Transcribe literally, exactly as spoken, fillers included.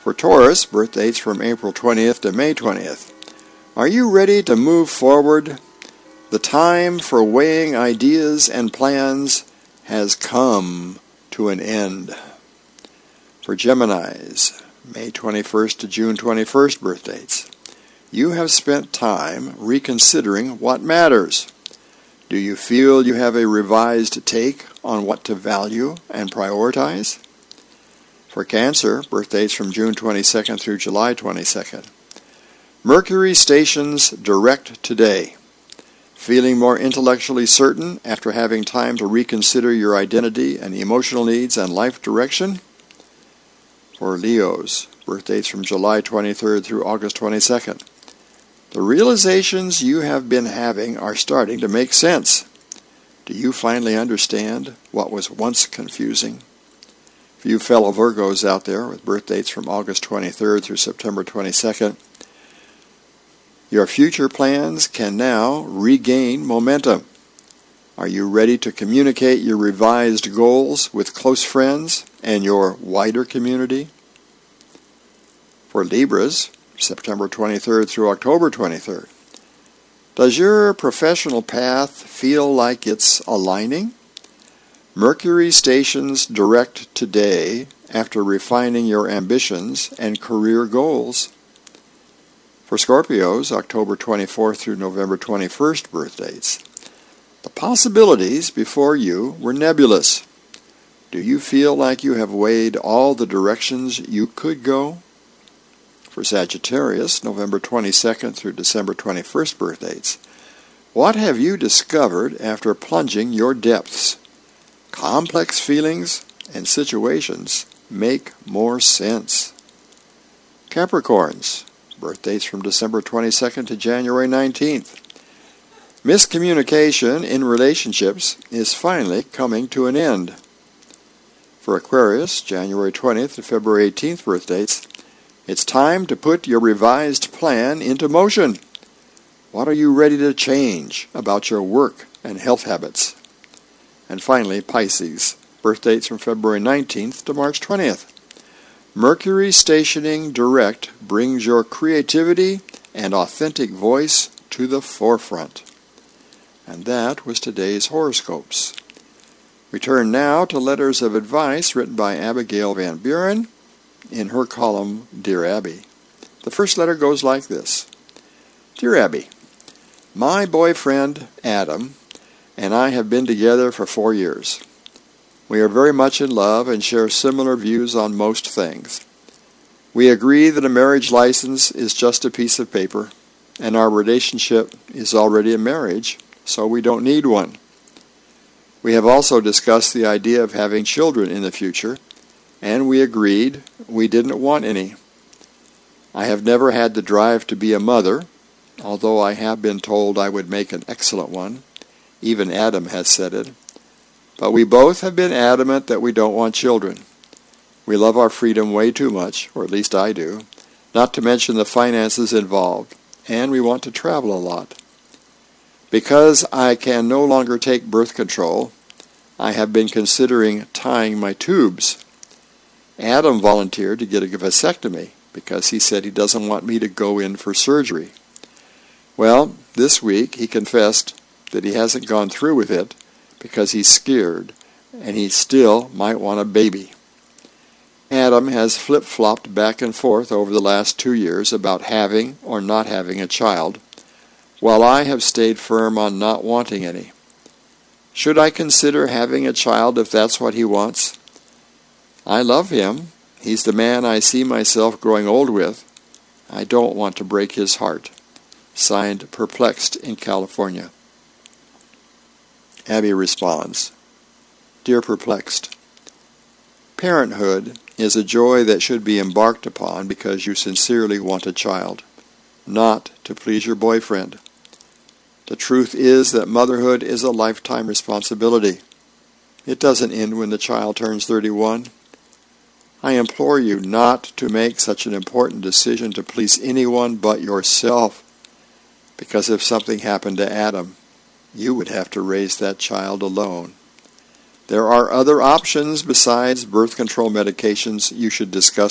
For Taurus, birth dates from April twentieth to May twentieth. Are you ready to move forward? The time for weighing ideas and plans has come to an end. For Geminis, May twenty-first to June twenty-first birth dates. You have spent time reconsidering what matters. Do you feel you have a revised take on what to value and prioritize? For Cancer, birth dates from June twenty-second through July twenty-second. Mercury stations direct today. Feeling more intellectually certain after having time to reconsider your identity and emotional needs and life direction? For Leos, birth dates from July twenty-third through August twenty-second. The realizations you have been having are starting to make sense. Do you finally understand what was once confusing? For you fellow Virgos out there with birth dates from August twenty-third through September twenty-second, your future plans can now regain momentum. Are you ready to communicate your revised goals with close friends and your wider community? For Libras, September twenty-third through October twenty-third. Does your professional path feel like it's aligning? Mercury stations direct today after refining your ambitions and career goals. For Scorpios, October twenty-fourth through November twenty-first birth dates. The possibilities before you were nebulous. Do you feel like you have weighed all the directions you could go? For Sagittarius, November twenty-second through December twenty-first birth dates. What have you discovered after plunging your depths? Complex feelings and situations make more sense. Capricorns, birth dates from December twenty-second to January nineteenth. Miscommunication in relationships is finally coming to an end. For Aquarius, January twentieth to February eighteenth birth dates. It's time to put your revised plan into motion. What are you ready to change about your work and health habits? And finally, Pisces, birth dates from February nineteenth to March twentieth. Mercury stationing direct brings your creativity and authentic voice to the forefront. And that was today's horoscopes. We turn now to letters of advice written by Abigail Van Buren in her column, Dear Abby. The first letter goes like this. Dear Abby, my boyfriend, Adam, and I have been together for four years. We are very much in love and share similar views on most things. We agree that a marriage license is just a piece of paper, and our relationship is already a marriage, so we don't need one. We have also discussed the idea of having children in the future, and we agreed we didn't want any. I have never had the drive to be a mother, although I have been told I would make an excellent one. Even Adam has said it. But we both have been adamant that we don't want children. We love our freedom way too much, or at least I do, not to mention the finances involved, and we want to travel a lot. Because I can no longer take birth control, I have been considering tying my tubes. Adam volunteered to get a vasectomy because he said he doesn't want me to go in for surgery. Well, this week he confessed that he hasn't gone through with it because he's scared and he still might want a baby. Adam has flip-flopped back and forth over the last two years about having or not having a child, while I have stayed firm on not wanting any. Should I consider having a child if that's what he wants? I love him. He's the man I see myself growing old with. I don't want to break his heart. Signed, Perplexed in California. Abby responds, Dear Perplexed, parenthood is a joy that should be embarked upon because you sincerely want a child, not to please your boyfriend. The truth is that motherhood is a lifetime responsibility. It doesn't end when the child turns thirty-one. I implore you not to make such an important decision to please anyone but yourself, because if something happened to Adam, you would have to raise that child alone. There are other options besides birth control medications you should discuss